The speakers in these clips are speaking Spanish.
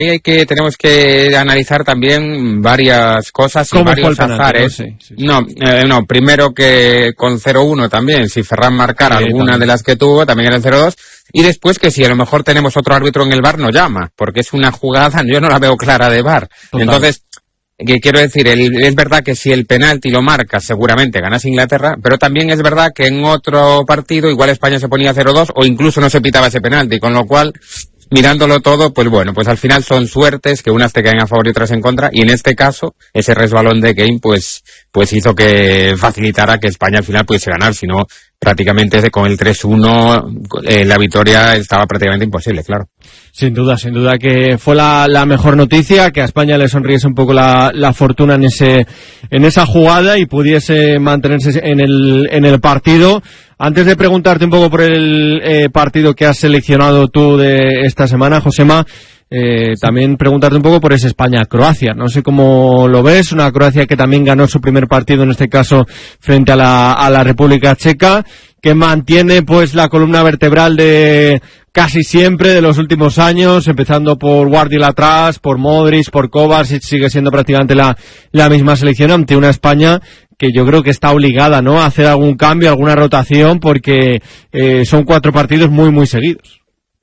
tenemos que analizar también varias cosas y varios azares. No, primero que con 0-1 también, si Ferran marcara alguna de las que tuvo, también era el 0-2. Y después que si a lo mejor tenemos otro árbitro en el VAR, no llama, porque es una jugada, yo no la veo clara de VAR. Total. Entonces, que quiero decir, es verdad que si el penalti lo marca, seguramente ganas Inglaterra, pero también es verdad que en otro partido igual España se ponía 0-2 o incluso no se pitaba ese penalti, con lo cual, mirándolo todo, pues bueno, pues al final son suertes que unas te caen a favor y otras en contra, y en este caso, ese resbalón de Kane, pues hizo que facilitara que España al final pudiese ganar, si no, prácticamente con el 3-1 la victoria estaba prácticamente imposible, claro. Sin duda que fue la mejor noticia, que a España le sonriese un poco la fortuna en esa jugada y pudiese mantenerse en el partido. Antes de preguntarte un poco por el partido que has seleccionado tú de esta semana, Josema, también preguntarte un poco por ese España-Croacia. No sé cómo lo ves, una Croacia que también ganó su primer partido, en este caso frente a la República Checa, que mantiene pues la columna vertebral de casi siempre de los últimos años, empezando por Guardiola atrás, por Modric, por Kovacic, sigue siendo prácticamente la misma selección ante una España que yo creo que está obligada, ¿no?, a hacer algún cambio, alguna rotación, porque son 4 partidos muy, muy seguidos.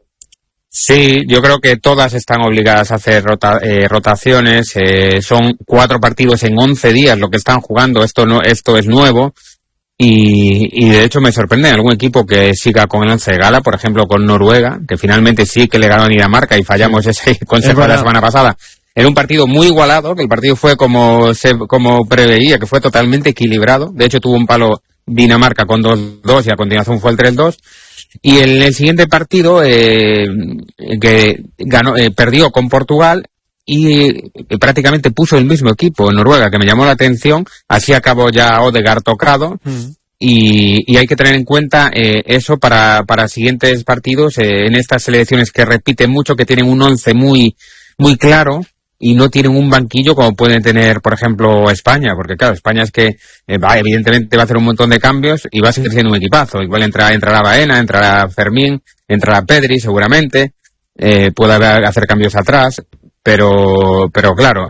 Sí, yo creo que todas están obligadas a hacer rotaciones. Son 4 partidos en 11 días lo que están jugando. Esto es nuevo. Y de hecho me sorprende algún equipo que siga con el 11 de gala, por ejemplo con Noruega, que finalmente sí que le ganó a Dinamarca y fallamos ese consejo de la semana pasada. Era un partido muy igualado, que el partido fue como preveía, que fue totalmente equilibrado. De hecho tuvo un palo Dinamarca con 2-2 y a continuación fue el 3-2. Y en el siguiente partido que ganó, perdió con Portugal y prácticamente puso el mismo equipo en Noruega, que me llamó la atención. Así acabó ya Odegaard tocado. Y hay que tener en cuenta eso para siguientes partidos en estas selecciones que repiten mucho, que tienen un 11 muy, muy claro y no tienen un banquillo como pueden tener, por ejemplo, España, porque claro, España es que evidentemente va a hacer un montón de cambios y va a seguir siendo un equipazo. Igual entrará Baena, entrará Fermín, entrará Pedri seguramente, puede hacer cambios atrás, pero claro,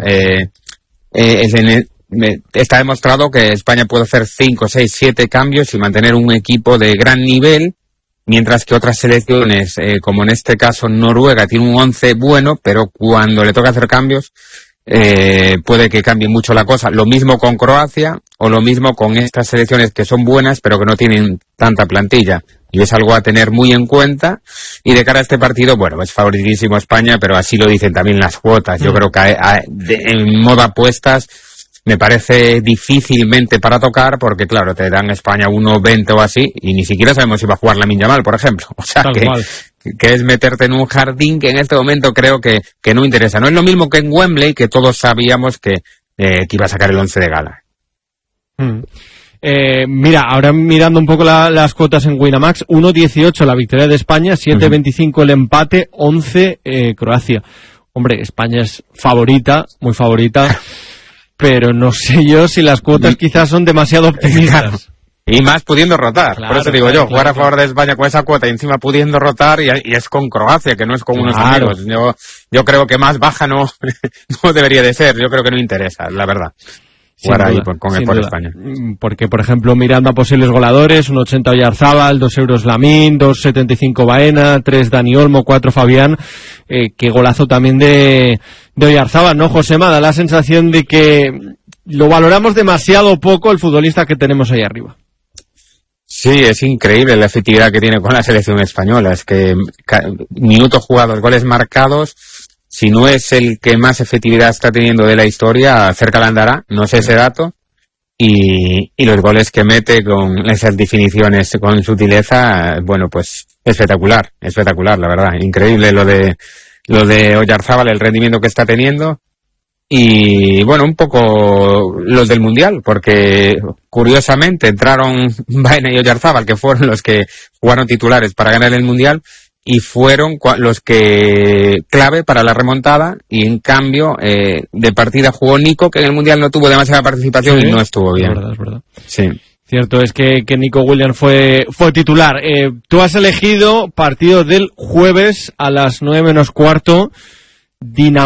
está demostrado que España puede hacer 5, 6, 7 cambios y mantener un equipo de gran nivel, mientras que otras selecciones, como en este caso Noruega, tiene un 11 bueno, pero cuando le toca hacer cambios, puede que cambie mucho la cosa. Lo mismo con Croacia, o lo mismo con estas selecciones que son buenas, pero que no tienen tanta plantilla. Y es algo a tener muy en cuenta. Y de cara a este partido, bueno, es favoritísimo España, pero así lo dicen también las cuotas. Yo creo que en modo apuestas me parece difícilmente para tocar, porque claro, te dan España 1.20 o así, y ni siquiera sabemos si va a jugar Lamine Yamal, por ejemplo. O sea, que es meterte en un jardín que en este momento creo que no interesa. No es lo mismo que en Wembley, que todos sabíamos que iba a sacar el 11 de gala. Mira, ahora mirando un poco las cuotas en Winamax, 1.18 la victoria de España, 7.25 el empate, 11 Croacia. Hombre, España es favorita, muy favorita, pero no sé yo si las cuotas quizás son demasiado optimistas. Y más pudiendo rotar, claro, por eso digo jugar a favor de España con esa cuota y encima pudiendo rotar, y es con Croacia, que no es con unos amigos. Yo creo que más baja no debería de ser, yo creo que no interesa, la verdad. Jugar ahí por España. Porque, por ejemplo, mirando a posibles goleadores, 1.80 Oyarzábal, 2 euros Lamín, 2.75 Baena, 3 Dani Olmo, 4 Fabián. Qué golazo también de Oyarzábal, ¿no, Josema? Da la sensación de que lo valoramos demasiado poco el futbolista que tenemos ahí arriba. Sí, es increíble la efectividad que tiene con la selección española. Es que minutos jugados, goles marcados, si no es el que más efectividad está teniendo de la historia, cerca la andará, no sé ese dato, y los goles que mete con esas definiciones, con sutileza, bueno, pues espectacular, la verdad, increíble lo de Oyarzábal, el rendimiento que está teniendo, y bueno, un poco los del Mundial, porque curiosamente entraron Baena y Oyarzábal, que fueron los que jugaron titulares para ganar el Mundial, y fueron los que clave para la remontada, y en cambio de partida jugó Nico, que en el Mundial no tuvo demasiada participación, y no estuvo bien. Es verdad. Sí. Cierto es que Nico Williams fue titular. Tú has elegido partido del jueves a las 9:15, Dinamarca.